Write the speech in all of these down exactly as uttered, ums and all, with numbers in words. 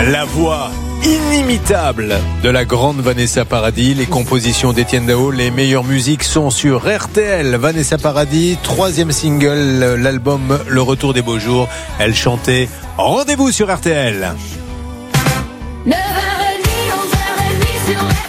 La voix inimitable de la grande Vanessa Paradis, les compositions d'Étienne Dao, les meilleures musiques sont sur R T L. Vanessa Paradis, troisième single, l'album Le Retour des Beaux Jours. Elle chantait Rendez-vous sur R T L. neuf heures trente, onze heures trente sur R T L.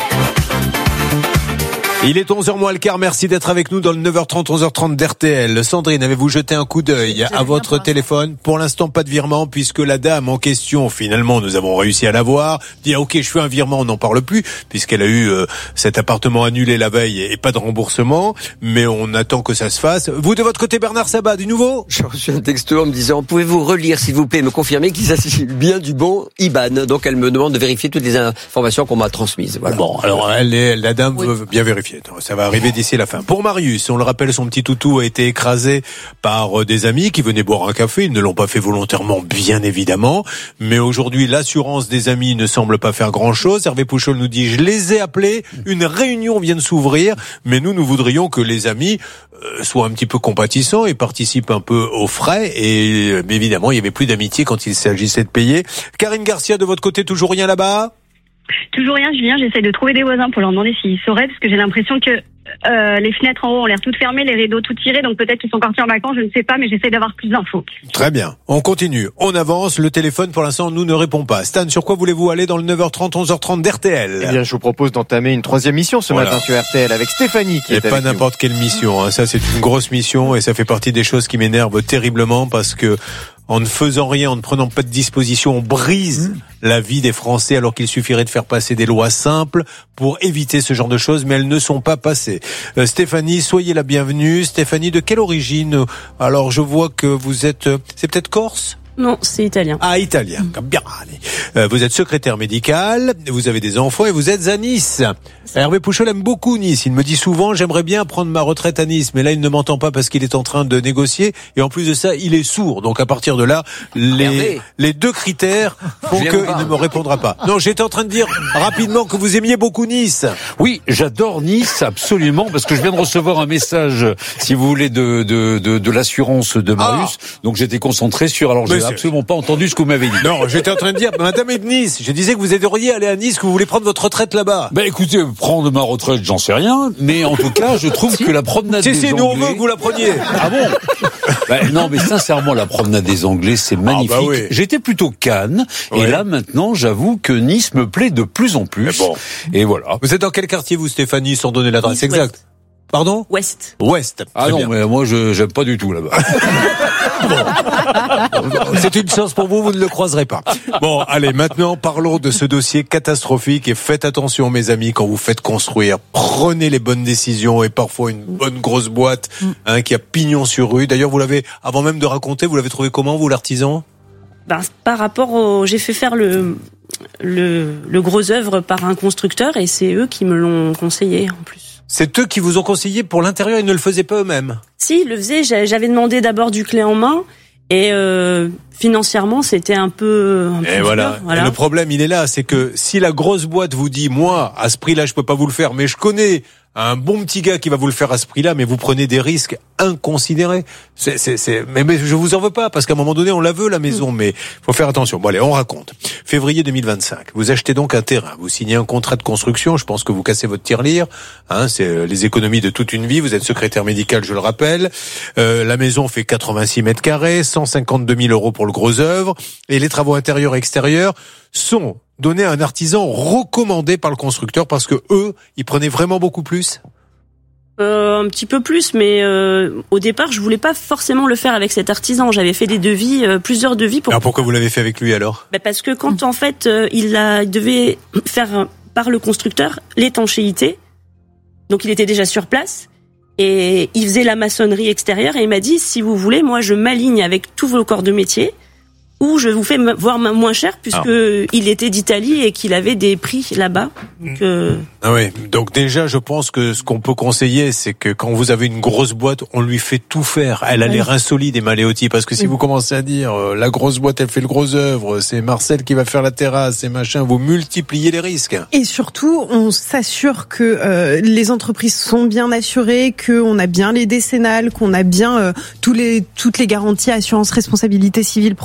Il est onze heures moins le quart, merci d'être avec nous dans le neuf heures trente, onze heures trente d'R T L. Sandrine, avez-vous jeté un coup d'œil à votre téléphone? Pour l'instant, pas de virement, puisque la dame en question, finalement, nous avons réussi à la voir, dit ah, ok, je fais un virement, on n'en parle plus, puisqu'elle a eu euh, cet appartement annulé la veille et pas de remboursement, mais on attend que ça se fasse. Vous, de votre côté, Bernard Sabat, du nouveau? J'ai reçu un texto en me disant, pouvez-vous relire, s'il vous plaît, me confirmer qu'il s'agit bien du bon I B A N. Donc elle me demande de vérifier toutes les informations qu'on m'a transmises. Voilà. Bon, alors elle est, la dame oui. veut bien vérifier. Ça va arriver d'ici la fin. Pour Marius, on le rappelle, son petit toutou a été écrasé par des amis qui venaient boire un café. Ils ne l'ont pas fait volontairement, bien évidemment. Mais aujourd'hui, l'assurance des amis ne semble pas faire grand-chose. Hervé Pouchol nous dit, je les ai appelés. Une réunion vient de s'ouvrir. Mais nous, nous voudrions que les amis euh, soient un petit peu compatissants et participent un peu aux frais. Et euh, évidemment, il n'y avait plus d'amitié quand il s'agissait de payer. Karine Garcia, de votre côté, toujours rien là-bas? Toujours rien, Julien. J'essaie de trouver des voisins pour leur demander s'ils sauraient, parce que j'ai l'impression que euh, les fenêtres en haut ont l'air toutes fermées, les rideaux tout tirés, donc peut-être qu'ils sont partis en vacances, je ne sais pas, mais j'essaie d'avoir plus d'infos. Très bien, on continue, on avance. Le téléphone, pour l'instant, nous ne répond pas. Stan, sur quoi voulez-vous aller dans le neuf heures trente, onze heures trente d'R T L? Eh bien, je vous propose d'entamer une troisième mission ce voilà. matin sur R T L avec Stéphanie qui et est pas avec n'importe nous. Quelle mission, hein. Ça c'est une grosse mission et ça fait partie des choses qui m'énervent terriblement parce que en ne faisant rien, en ne prenant pas de disposition, on brise mmh. la vie des Français alors qu'il suffirait de faire passer des lois simples pour éviter ce genre de choses, mais elles ne sont pas passées. Euh, Stéphanie, soyez la bienvenue. Stéphanie, de quelle origine? Alors, je vois que vous êtes... C'est peut-être corse ? Non, c'est italien. Ah, italien. Bien. Euh, vous êtes secrétaire médical, vous avez des enfants et vous êtes à Nice. Hervé Pouchol aime beaucoup Nice. Il me dit souvent, j'aimerais bien prendre ma retraite à Nice. Mais là, il ne m'entend pas parce qu'il est en train de négocier. Et en plus de ça, il est sourd. Donc, à partir de là, les, les deux critères font qu'il ne me répondra pas. Non, j'étais en train de dire rapidement que vous aimiez beaucoup Nice. Oui, j'adore Nice, absolument. Parce que je viens de recevoir un message, si vous voulez, de, de, de, de l'assurance de Marius. Ah. Donc, j'étais concentré sur... Alors, j'ai absolument pas entendu ce que vous m'avez dit. Non, j'étais en train de dire, madame est de Nice. Je disais que vous aideriez à aller à Nice, que vous voulez prendre votre retraite là-bas. Ben, écoutez, prendre ma retraite, j'en sais rien. Mais en tout cas, je trouve que la promenade si, des si, Anglais... Si, nous on veut que vous la preniez. Ah bon? Ben, non, mais sincèrement, la promenade des Anglais, c'est magnifique. Ah bah oui. J'étais plutôt Cannes. Oui. Et là, maintenant, j'avoue que Nice me plaît de plus en plus. Bon. Et voilà. Vous êtes dans quel quartier, vous, Stéphanie, sans donner l'adresse exacte? Pardon? Ouest. Ouest. Ah Très non, bien. mais moi, je j'aime pas du tout là-bas. Bon. C'est une chance pour vous, vous ne le croiserez pas. Bon, allez, maintenant, parlons de ce dossier catastrophique et faites attention, mes amis, quand vous faites construire. Prenez les bonnes décisions et parfois une bonne grosse boîte, hein, qui a pignon sur rue. D'ailleurs, vous l'avez, avant même de raconter, vous l'avez trouvé comment, vous, l'artisan? Ben, par rapport au, j'ai fait faire le, le, le gros œuvre par un constructeur et c'est eux qui me l'ont conseillé, en plus. C'est eux qui vous ont conseillé pour l'intérieur, ils ne le faisaient pas eux-mêmes? Si, ils le faisaient. J'avais demandé d'abord du clé en main et euh, financièrement, c'était un peu... Un peu et voilà. voilà. Et le problème, il est là, c'est que si la grosse boîte vous dit, moi, à ce prix-là, je peux pas vous le faire, mais je connais un bon petit gars qui va vous le faire à ce prix-là, mais vous prenez des risques inconsidérés. C'est, c'est, c'est, mais, mais je vous en veux pas, parce qu'à un moment donné, on la veut, la maison, mais faut faire attention. Bon, allez, on raconte. Février deux mille vingt-cinq. Vous achetez donc un terrain. Vous signez un contrat de construction. Je pense que vous cassez votre tirelire. Hein, c'est les économies de toute une vie. Vous êtes secrétaire médical, je le rappelle. Euh, la maison fait quatre-vingt-six mètres carrés, cent cinquante-deux mille euros pour le gros œuvre. Et les travaux intérieurs et extérieurs sont donnés à un artisan recommandé par le constructeur parce que eux, ils prenaient vraiment beaucoup plus. Euh, un petit peu plus, mais euh, au départ, je voulais pas forcément le faire avec cet artisan. J'avais fait des devis, euh, plusieurs devis. Pour... Alors pourquoi vous l'avez fait avec lui alors? Ben parce que quand en fait, euh, il, a, il devait faire par le constructeur l'étanchéité, donc il était déjà sur place et il faisait la maçonnerie extérieure et il m'a dit si vous voulez, moi je m'aligne avec tous vos corps de métier. Ou je vous fais voir moins cher puisque ah. il était d'Italie et qu'il avait des prix là-bas. Donc, euh... ah oui. Donc déjà, je pense que ce qu'on peut conseiller, c'est que quand vous avez une grosse boîte, on lui fait tout faire. Elle a oui. l'air insolide et Maléotti, parce que si oui. vous commencez à dire euh, la grosse boîte, elle fait le gros œuvre, c'est Marcel qui va faire la terrasse, et machin, vous multipliez les risques. Et surtout, on s'assure que euh, les entreprises sont bien assurées, qu'on a bien les décennales, qu'on a bien euh, tous les toutes les garanties assurance responsabilité civile professionnelle.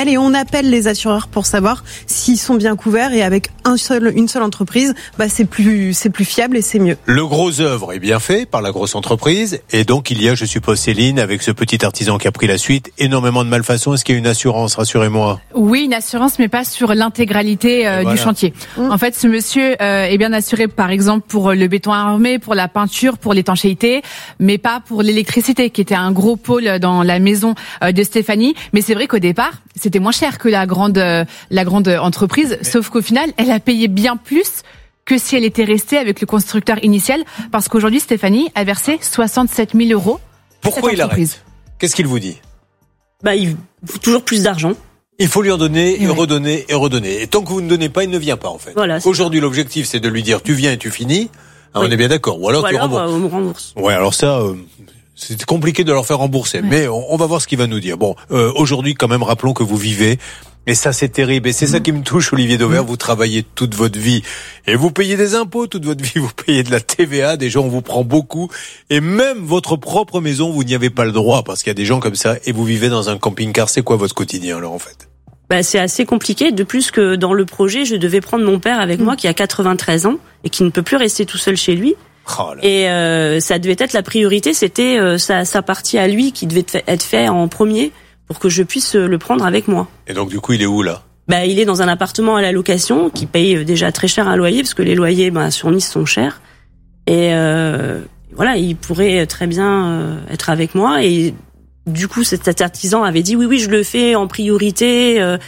professionnel et on appelle les assureurs pour savoir s'ils sont bien couverts et avec un seul, une seule entreprise, bah c'est plus, c'est plus fiable et c'est mieux. Le gros œuvre est bien fait par la grosse entreprise et donc il y a, je suppose Céline, avec ce petit artisan qui a pris la suite, énormément de malfaçons. Est-ce qu'il y a une assurance, rassurez-moi? Oui, une assurance, mais pas sur l'intégralité euh, voilà. du chantier. Mmh. En fait, ce monsieur euh, est bien assuré, par exemple, pour le béton armé, pour la peinture, pour l'étanchéité, mais pas pour l'électricité, qui était un gros pôle dans la maison euh, de Stéphanie. Mais c'est vrai qu'au départ, c'était moins cher que la grande, euh, la grande entreprise, mais... sauf qu'au final, elle a payé bien plus que si elle était restée avec le constructeur initial, parce qu'aujourd'hui, Stéphanie a versé soixante-sept mille euros. Pourquoi il arrête? Qu'est-ce qu'il vous dit? Bah, il faut toujours plus d'argent. Il faut lui en donner, et ouais. redonner, et redonner. Et tant que vous ne donnez pas, il ne vient pas, en fait. Voilà, aujourd'hui, l'objectif, c'est de lui dire, tu viens et tu finis. Ah, oui. On est bien d'accord. Ou alors, Ou tu alors, rembourses. On me rembourse. Ouais, alors ça, euh, c'est compliqué de leur faire rembourser. Ouais. Mais on, on va voir ce qu'il va nous dire. Bon, euh, aujourd'hui, quand même, rappelons que vous vivez. Et ça, c'est terrible. Et c'est mmh. ça qui me touche, Olivier Dauvert. Mmh. Vous travaillez toute votre vie. Et vous payez des impôts toute votre vie. Vous payez de la T V A. Déjà, on vous prend beaucoup. Et même votre propre maison, vous n'y avez pas le droit. Parce qu'il y a des gens comme ça. Et vous vivez dans un camping-car. C'est quoi votre quotidien, alors, en fait? Bah, c'est assez compliqué. De plus que dans le projet, je devais prendre mon père avec mmh. moi, qui a quatre-vingt-treize ans. Et qui ne peut plus rester tout seul chez lui. Oh et euh, ça devait être la priorité. C'était euh, sa, sa partie à lui qui devait être fait en premier. Pour que je puisse le prendre avec moi. Et donc du coup, il est où là? Bah, il est dans un appartement à la location qui paye déjà très cher un loyer parce que les loyers, bah, sur Nice sont chers. Et euh, voilà, il pourrait très bien euh, être avec moi. Et du coup, cet artisan avait dit oui, oui, je le fais en priorité. Euh,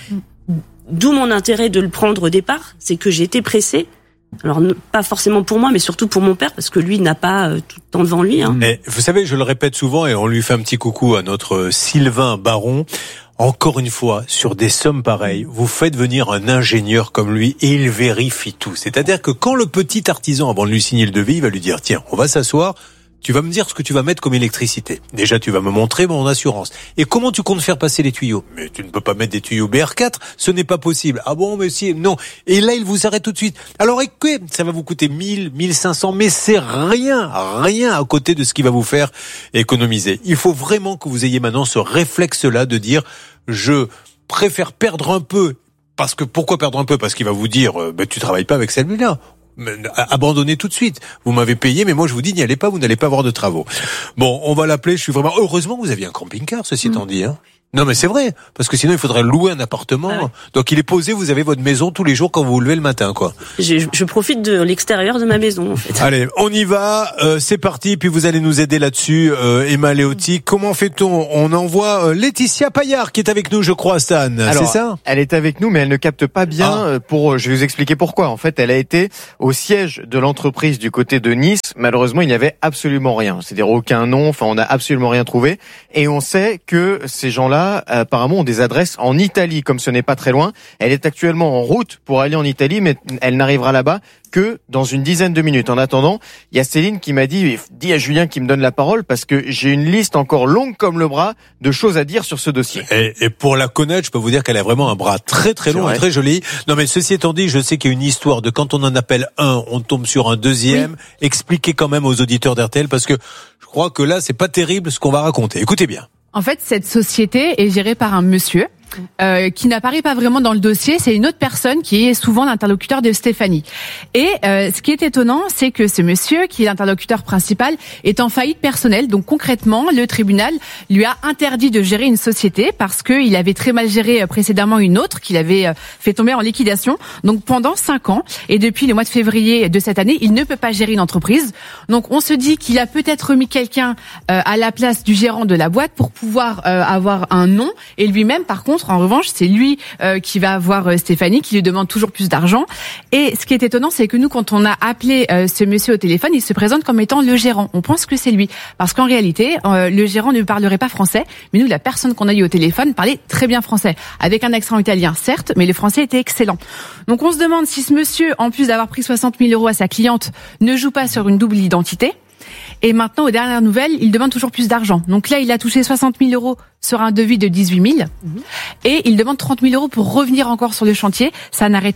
d'où mon intérêt de le prendre au départ, c'est que j'ai été pressée. Alors pas forcément pour moi, mais surtout pour mon père, parce que lui n'a pas euh, tout le temps devant lui. Hein. Et vous savez, je le répète souvent, et on lui fait un petit coucou à notre Sylvain Baron. Encore une fois, sur des sommes pareilles, vous faites venir un ingénieur comme lui et il vérifie tout. C'est-à-dire que quand le petit artisan, avant de lui signer le devis, il va lui dire, tiens, on va s'asseoir. Tu vas me dire ce que tu vas mettre comme électricité. Déjà, tu vas me montrer mon assurance. Et comment tu comptes faire passer les tuyaux? Mais tu ne peux pas mettre des tuyaux B R quatre, ce n'est pas possible. Ah bon, mais si, non. Et là, il vous arrête tout de suite. Alors, écoutez, ça va vous coûter mille, mille cinq cents, mais c'est rien, rien à côté de ce qui va vous faire économiser. Il faut vraiment que vous ayez maintenant ce réflexe-là de dire, je préfère perdre un peu. Parce que, pourquoi perdre un peu? Parce qu'il va vous dire, euh, ben, tu travailles pas avec celui-là. Abandonnez tout de suite. Vous m'avez payé, mais moi je vous dis, n'y allez pas, vous n'allez pas avoir de travaux. Bon, on va l'appeler, je suis vraiment... Heureusement que vous aviez un camping-car, ceci étant dit. Hein. Non mais c'est vrai, parce que sinon il faudrait louer un appartement. Ah ouais. Donc il est posé, vous avez votre maison tous les jours quand vous vous levez le matin, quoi. Je, je profite de l'extérieur de ma maison, en fait. Allez, on y va, euh, c'est parti, puis vous allez nous aider là-dessus, euh, Emma Léoty. Comment fait-on? On envoie euh, Laetitia Paillard qui est avec nous, je crois, Stan. C'est ça? Elle est avec nous, mais elle ne capte pas bien. Ah. Pour, je vais vous expliquer pourquoi. En fait, elle a été au siège de l'entreprise du côté de Nice. Malheureusement, il n'y avait absolument rien. C'est-à-dire aucun nom. Enfin, on n'a absolument rien trouvé. Et on sait que ces gens-là apparemment ont des adresses en Italie, comme ce n'est pas très loin. Elle est actuellement en route pour aller en Italie, mais elle n'arrivera là-bas que dans une dizaine de minutes. En attendant, il y a Céline qui m'a dit, dis à Julien qui me donne la parole, parce que j'ai une liste encore longue comme le bras de choses à dire sur ce dossier. Et, et pour la connaître, je peux vous dire qu'elle a vraiment un bras très très long et très joli. Non mais ceci étant dit, je sais qu'il y a une histoire de quand on en appelle un, on tombe sur un deuxième. Oui. Expliquez quand même aux auditeurs d'R T L, parce que je crois que là, c'est pas terrible ce qu'on va raconter. Écoutez bien. En fait, cette société est gérée par un monsieur euh, qui n'apparaît pas vraiment dans le dossier. C'est une autre personne qui est souvent l'interlocuteur de Stéphanie. Et euh, ce qui est étonnant, c'est que ce monsieur, qui est l'interlocuteur principal, est en faillite personnelle. Donc concrètement, le tribunal lui a interdit de gérer une société parce qu'il avait très mal géré précédemment une autre qu'il avait fait tomber en liquidation. Donc pendant cinq ans, et depuis le mois de février de cette année, il ne peut pas gérer une entreprise. Donc on se dit qu'il a peut-être mis quelqu'un euh, à la place du gérant de la boîte pour pouvoir euh, avoir un nom. Et lui-même, par contre, en revanche, c'est lui euh, qui va voir euh, Stéphanie, qui lui demande toujours plus d'argent. Et ce qui est étonnant, c'est que nous, quand on a appelé euh, ce monsieur au téléphone, il se présente comme étant le gérant. On pense que c'est lui, parce qu'en réalité, euh, le gérant ne parlerait pas français. Mais nous, la personne qu'on a eu au téléphone parlait très bien français, avec un accent italien, certes, mais le français était excellent. Donc on se demande si ce monsieur, en plus d'avoir pris soixante mille euros à sa cliente, ne joue pas sur une double identité. Et maintenant, aux dernières nouvelles, il demande toujours plus d'argent. Donc là, il a touché soixante mille euros sur un devis de dix-huit mille. Mmh. Et il demande trente mille euros pour revenir encore sur le chantier. Ça n'arrête pas.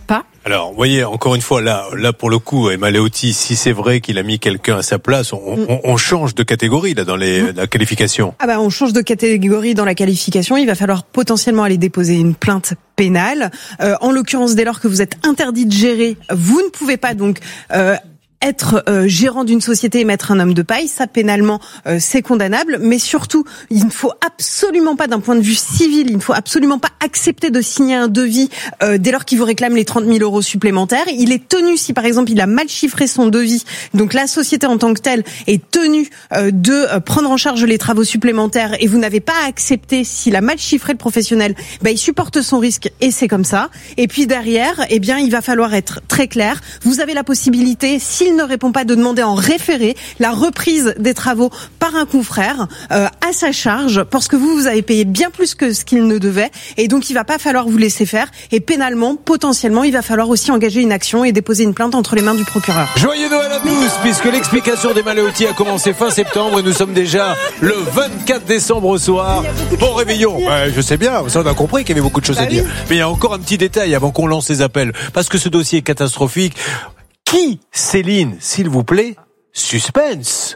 Alors, vous voyez, encore une fois, là, là pour le coup, Emma Leotti, si c'est vrai qu'il a mis quelqu'un à sa place, on, on, on change de catégorie là dans les, la qualification. Ah bah on change de catégorie dans la qualification. Il va falloir potentiellement aller déposer une plainte pénale. Euh, en l'occurrence, dès lors que vous êtes interdit de gérer, vous ne pouvez pas donc euh, être euh, gérant d'une société et mettre un homme de paille, ça pénalement euh, c'est condamnable, mais surtout il ne faut absolument pas d'un point de vue civil, il ne faut absolument pas accepter de signer un devis euh, dès lors qu'il vous réclame les trente mille euros supplémentaires. Il est tenu, si par exemple il a mal chiffré son devis, donc la société en tant que telle est tenue euh, de euh, prendre en charge les travaux supplémentaires et vous n'avez pas accepté, s'il a mal chiffré le professionnel, bah, il supporte son risque et c'est comme ça. Et puis derrière, eh bien il va falloir être très clair, vous avez la possibilité, s'il ne répond pas, de demander en référé la reprise des travaux par un confrère euh, à sa charge, parce que vous, vous avez payé bien plus que ce qu'il ne devait, et donc il va pas falloir vous laisser faire, et pénalement, potentiellement, il va falloir aussi engager une action et déposer une plainte entre les mains du procureur. Joyeux Noël à tous, puisque l'explication d'Emma Leotti a commencé fin septembre et nous sommes déjà le vingt-quatre décembre au soir. Bon réveillon. Ouais, je sais bien, ça on a compris qu'il y avait beaucoup de choses bah à dire. Oui. Mais il y a encore un petit détail avant qu'on lance les appels, parce que ce dossier est catastrophique. Qui, Céline, s'il vous plaît, suspense.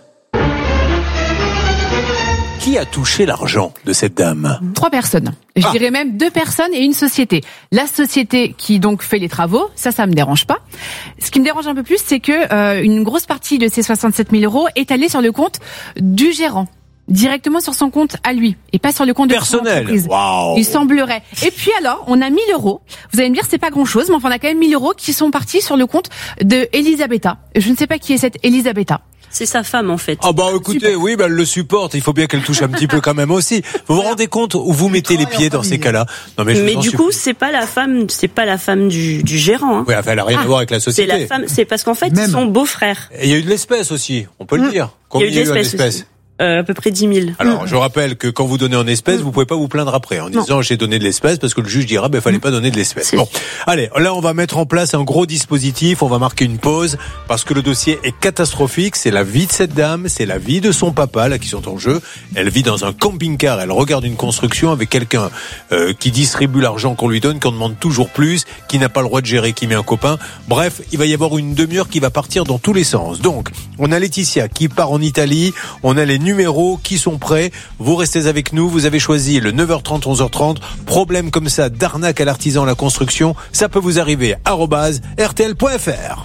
Qui a touché l'argent de cette dame? Trois personnes. Je ah. dirais même deux personnes et une société. La société qui donc fait les travaux, ça, ça me dérange pas. Ce qui me dérange un peu plus, c'est que euh, une grosse partie de ces soixante-sept mille euros est allée sur le compte du gérant. Directement sur son compte à lui et pas sur le compte de personnel. L'entreprise. Wow. Il semblerait. Et puis alors, on a mille euros. Vous allez me dire c'est pas grand chose, mais enfin on a quand même mille euros qui sont partis sur le compte de Elisabetta. Je ne sais pas qui est cette Elisabetta. C'est sa femme en fait. Ah bah écoutez, Super. oui, bah elle le supporte. Il faut bien qu'elle touche un petit peu quand même aussi. Vous vous rendez compte où vous mettez les pieds dans ces cas-là? Non mais, je mais du coup, c'est pas la femme, c'est pas la femme du, du gérant. Hein. Oui, enfin, elle a rien ah, à voir avec la société. C'est la femme. C'est parce qu'en fait, même. Ils sont beaux-frères. Et il y a eu de l'espèce aussi. On peut mmh. le dire. Combien il y a eu de l'espèce? Euh, à peu près dix mille. Alors, je rappelle que quand vous donnez en espèces, mmh. vous pouvez pas vous plaindre après en non. disant j'ai donné de l'espèce parce que le juge dira ben fallait mmh. pas donner de l'espèce. Bon, allez, là on va mettre en place un gros dispositif, on va marquer une pause parce que le dossier est catastrophique. C'est la vie de cette dame, c'est la vie de son papa là qui sont en jeu. Elle vit dans un camping-car, elle regarde une construction avec quelqu'un euh, qui distribue l'argent qu'on lui donne, qu'on demande toujours plus, qui n'a pas le droit de gérer, qui met un copain. Bref, il va y avoir une demi-heure qui va partir dans tous les sens. Donc, on a Laetitia qui part en Italie, on a les numéros qui sont prêts. Vous restez avec nous. Vous avez choisi le neuf heures trente, onze heures trente. Problème comme ça d'arnaque à l'artisan à la construction, ça peut vous arriver. arobase r t l point f r.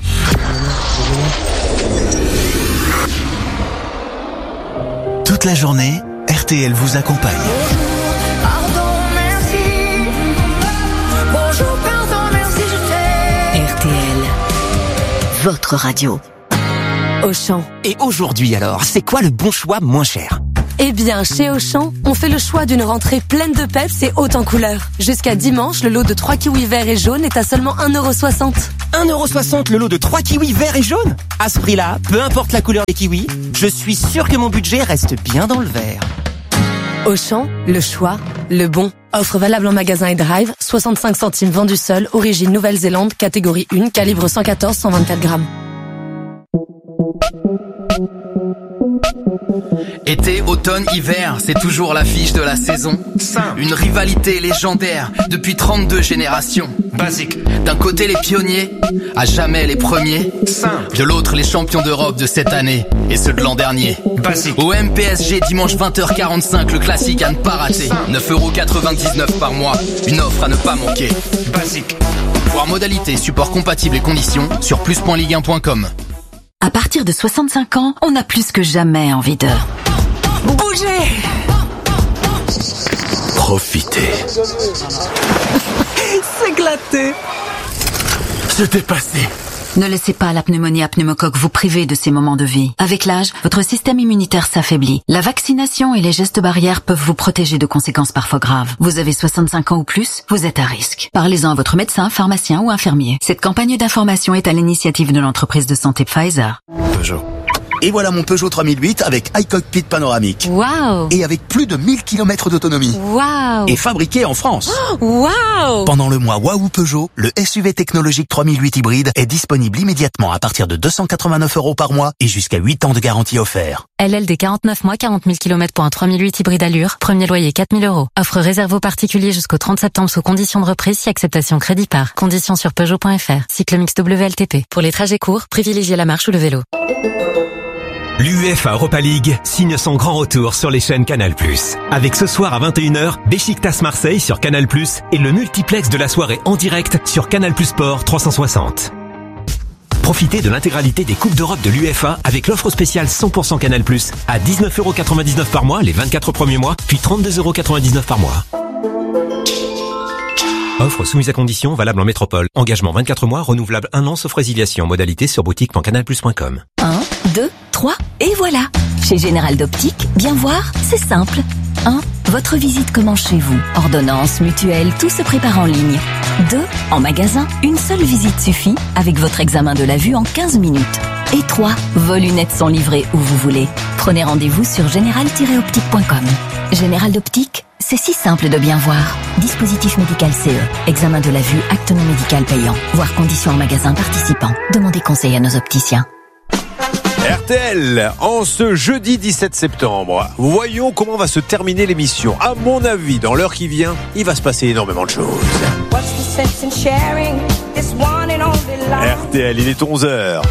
Toute la journée, R T L vous accompagne. R T L, votre radio. Auchan. Et aujourd'hui alors, c'est quoi le bon choix moins cher? Eh bien, chez Auchan, on fait le choix d'une rentrée pleine de peps et haute en couleurs. Jusqu'à dimanche, le lot de trois kiwis verts et jaunes est à seulement un euro soixante. un euro soixante le lot de trois kiwis verts et jaunes? À ce prix-là, peu importe la couleur des kiwis, je suis sûr que mon budget reste bien dans le vert. Auchan, le choix, le bon. Offre valable en magasin et drive, soixante-cinq centimes vendu seul, origine Nouvelle-Zélande, catégorie un, calibre cent quatorze cent vingt-quatre grammes. Été, automne, hiver, c'est toujours l'affiche de la saison. Simple. Une rivalité légendaire depuis trente-deux générations. Basique. D'un côté les pionniers, à jamais les premiers. Simple. De l'autre les champions d'Europe de cette année et ceux de l'an dernier. Basique. Au M P S G dimanche vingt heures quarante-cinq, le classique à ne pas rater. neuf euros quatre-vingt-dix-neuf par mois, une offre à ne pas manquer. Basique. Voir modalité, support compatible et conditions sur plus point ligue un point com. À partir de soixante-cinq ans, on a plus que jamais envie de bouger, profiter, s'éclater, se dépasser. Ne laissez pas la pneumonie à pneumocoque vous priver de ces moments de vie. Avec l'âge, votre système immunitaire s'affaiblit. La vaccination et les gestes barrières peuvent vous protéger de conséquences parfois graves. Vous avez soixante-cinq ans ou plus, vous êtes à risque. Parlez-en à votre médecin, pharmacien ou infirmier. Cette campagne d'information est à l'initiative de l'entreprise de santé Pfizer. Peugeot. Et voilà mon Peugeot trois mille huit avec iCockpit panoramique. Waouh! Et avec plus de mille kilomètres d'autonomie. Waouh! Et fabriqué en France. Oh, waouh! Pendant le mois Waouh Peugeot, le S U V technologique trois mille huit hybride est disponible immédiatement à partir de deux cent quatre-vingt-neuf euros par mois et jusqu'à huit ans de garantie offert. L L D quarante-neuf mois, quarante mille kilomètres pour un trois mille huit hybride allure. Premier loyer quatre mille euros. Offre réservée aux particuliers jusqu'au trente septembre sous conditions de reprise si acceptation crédit par. Conditions sur Peugeot point F R. Cycle mix W L T P. Pour les trajets courts, privilégiez la marche ou le vélo. L'UEFA Europa League signe son grand retour sur les chaînes Canal+. Avec ce soir à vingt et une heures, Beşiktaş Marseille sur Canal+, et le multiplex de la soirée en direct sur Canal+ Sport trois cent soixante. Profitez de l'intégralité des Coupes d'Europe de l'UEFA avec l'offre spéciale cent pour cent Canal+, à dix-neuf euros quatre-vingt-dix-neuf par mois les vingt-quatre premiers mois, puis trente-deux euros quatre-vingt-dix-neuf par mois. Offre soumise à conditions, valable en métropole. Engagement vingt-quatre mois, renouvelable un an sauf résiliation. Modalité sur boutique point canal plus point com. un, deux, trois, et voilà. Chez Général d'Optique, bien voir, c'est simple. un. Votre visite commence chez vous. Ordonnance, mutuelle, tout se prépare en ligne. deux. En magasin, une seule visite suffit avec votre examen de la vue en quinze minutes. Et trois. Vos lunettes sont livrées où vous voulez. Prenez rendez-vous sur général tiret optique point com. Général d'Optique, c'est si simple de bien voir. Dispositif médical C E. Examen de la vue, acte non médical payant. Voir conditions en magasin participant. Demandez conseil à nos opticiens. R T L, en ce jeudi dix-sept septembre, voyons comment va se terminer l'émission. À mon avis, dans l'heure qui vient, il va se passer énormément de choses. R T L, il est onze heures.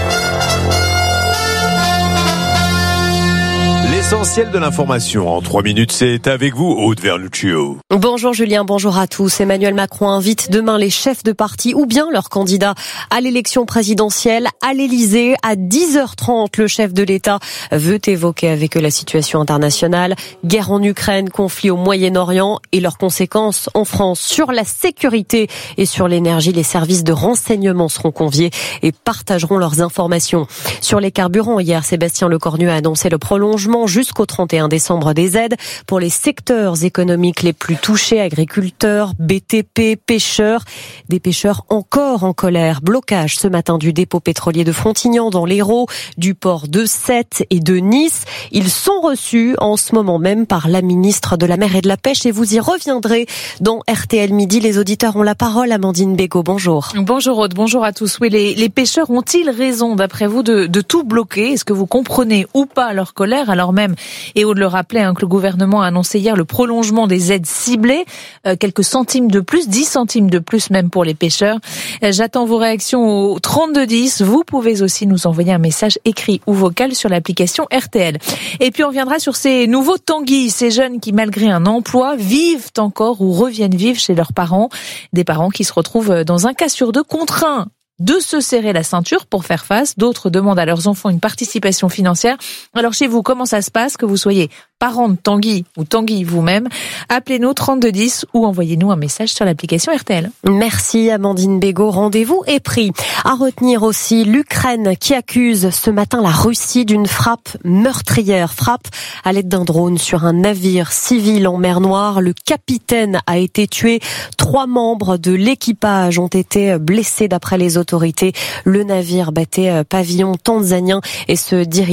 L'essentiel de l'information en trois minutes, c'est avec vous, Aude Verluccio. Bonjour Julien, bonjour à tous. Emmanuel Macron invite demain les chefs de parti ou bien leurs candidats à l'élection présidentielle à l'Elysée à dix heures trente. Le chef de l'État veut évoquer avec eux la situation internationale, guerre en Ukraine, conflit au Moyen-Orient et leurs conséquences en France. Sur la sécurité et sur l'énergie, les services de renseignement seront conviés et partageront leurs informations. Sur les carburants, hier, Sébastien Lecornu a annoncé le prolongement jusqu'au trente et un décembre des aides pour les secteurs économiques les plus touchés, agriculteurs, B T P, pêcheurs. Des pêcheurs encore en colère. Blocage ce matin du dépôt pétrolier de Frontignan dans l'Hérault, du port de Sète et de Nice. Ils sont reçus en ce moment même par la ministre de la Mer et de la Pêche et vous y reviendrez dans R T L Midi. Les auditeurs ont la parole. Amandine Bégaud, bonjour. Bonjour Aude, bonjour à tous. Oui, les, les pêcheurs ont-ils raison d'après vous de, de tout bloquer? Est-ce que vous comprenez ou pas leur colère alors même, et Aude le rappelait, hein, que le gouvernement a annoncé hier le prolongement des aides ciblées, euh, quelques centimes de plus, dix centimes de plus même pour les pêcheurs. Euh, j'attends vos réactions au trente-deux dix. Vous pouvez aussi nous envoyer un message écrit ou vocal sur l'application R T L. Et puis on reviendra sur ces nouveaux Tanguy, ces jeunes qui malgré un emploi vivent encore ou reviennent vivre chez leurs parents. Des parents qui se retrouvent dans un cas sur deux contraints de se serrer la ceinture pour faire face. D'autres demandent à leurs enfants une participation financière. Alors chez vous, comment ça se passe, que vous soyez parent de Tanguy ou Tanguy vous-même? Appelez-nous trente-deux dix ou envoyez-nous un message sur l'application R T L. Merci Amandine Bégaud. Rendez-vous est pris. À retenir aussi l'Ukraine qui accuse ce matin la Russie d'une frappe meurtrière. Frappe à l'aide d'un drone sur un navire civil en mer Noire. Le capitaine a été tué. Trois membres de l'équipage ont été blessés d'après les autorités. Le navire battait pavillon tanzanien et se dirige